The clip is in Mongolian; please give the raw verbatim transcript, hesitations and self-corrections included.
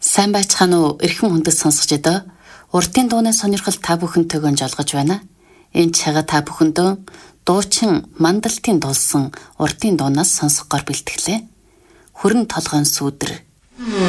Сайн байцгаана уу? Эрхэм хүндэт сонсогч эдэ. Урдын дууны сонирхол та бүхэнтэйг жолгож байна. Энэ чигээ та бүхэндөө дуучин Мандалтын дуулсан урдын дуунаас сонсгохоор бэлтгэлээ. Хүрэн толгойн сүүдэр.